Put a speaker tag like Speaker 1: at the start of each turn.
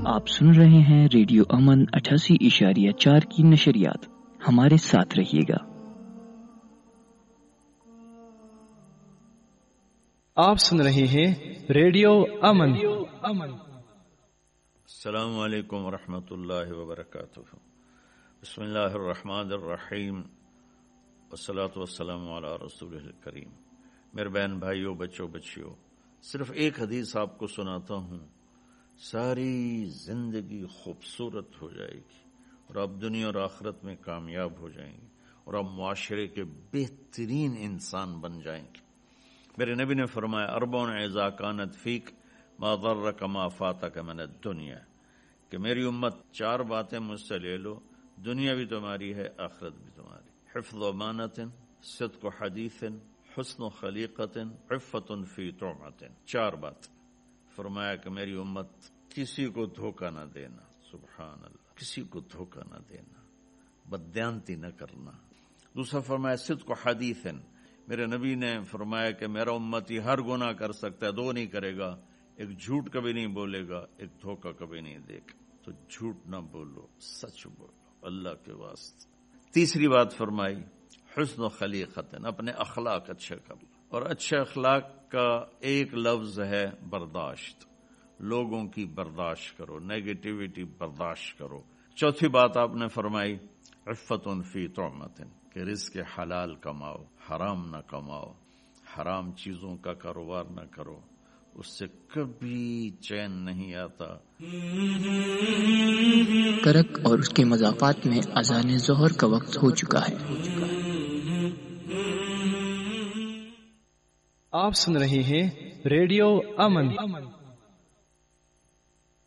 Speaker 1: آپ سن رہے ہیں ریڈیو امن 88.4 کی نشریات. ہمارے ساتھ رہیے گا.
Speaker 2: آپ سن رہے ہیں ریڈیو امن.
Speaker 3: السلام علیکم ورحمۃ اللہ وبرکاتہ. بسم اللہ الرحمن الرحیم والصلاۃ والسلام علی رسول الکریم. میرے بہن بھائیوں، بچوں بچیوں، صرف ایک حدیث آپ کو سناتا ہوں، ساری زندگی خوبصورت ہو جائے گی اور آپ دنیا اور آخرت میں کامیاب ہو جائیں گے اور آپ معاشرے کے بہترین انسان بن جائیں گے. میرے نبی نے فرمایا اربعون اذا کانت فیک ما ضرک ما فاتک من الدنیا، کہ میری امت 4 باتیں مجھ سے لے لو، دنیا بھی تمہاری ہے، آخرت بھی تمہاری. حفظ امانت، صدق حدیث، حسن خلیقت، عفت فی طعمت. 4 بات. فرمایا کہ میری امت کسی کو دھوکہ نہ دینا، سبحان اللہ، کسی کو دھوکہ نہ دینا، بددیانتی نہ کرنا. دوسرا فرمایا صدق حدیث، میرے نبی نے فرمایا کہ میرا امتی ہر گناہ کر سکتا ہے، 2 نہیں کرے گا، ایک جھوٹ کبھی نہیں بولے گا، ایک دھوکہ کبھی نہیں دے گا. تو جھوٹ نہ بولو، سچ بولو اللہ کے واسطے. تیسری بات فرمائی حسن خلیقت، اپنے اخلاق اچھے کر لو، اور اچھے اخلاق کا ایک لفظ ہے برداشت. لوگوں کی برداشت کرو، نیگیٹیوٹی برداشت کرو. چوتھی بات آپ نے فرمائی عفت فی طعمت، کہ رزق حلال کماؤ، حرام نہ کماؤ، حرام چیزوں کا کاروبار نہ کرو، اس سے کبھی چین نہیں آتا.
Speaker 1: کرک اور اس کے مضافات میں اذان ظہر کا وقت ہو چکا ہے.
Speaker 2: آپ سن رہے ہیں ریڈیو امن.